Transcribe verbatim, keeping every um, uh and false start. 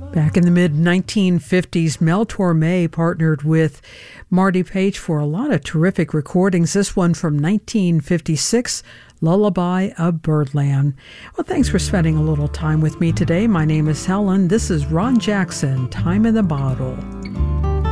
Back in the mid nineteen fifties, Mel Torme partnered with Marty Page for a lot of terrific recordings. This one from nineteen fifty-six, Lullaby of Birdland. Well, thanks for spending a little time with me today. My name is Helen. This is Ron Jackson, Time in the Bottle.